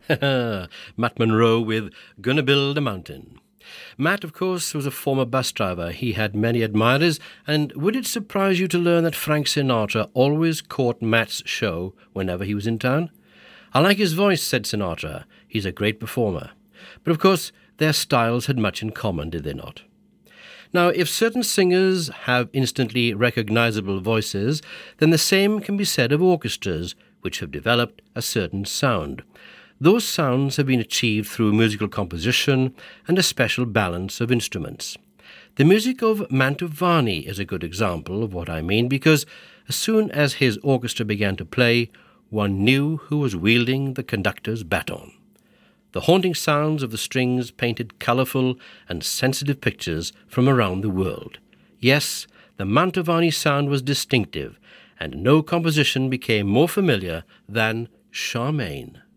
Matt Monro with Gonna Build a Mountain. Matt, of course, was a former bus driver. He had many admirers, and would it surprise you to learn that Frank Sinatra always caught Matt's show whenever he was in town? "I like his voice," said Sinatra. "He's a great performer." But of course, their styles had much in common, did they not? Now, if certain singers have instantly recognizable voices, then the same can be said of orchestras, which have developed a certain sound. Those sounds have been achieved through musical composition and a special balance of instruments. The music of Mantovani is a good example of what I mean, because as soon as his orchestra began to play, one knew who was wielding the conductor's baton. The haunting sounds of the strings painted colourful and sensitive pictures from around the world. Yes, the Mantovani sound was distinctive, and no composition became more familiar than Charmaine.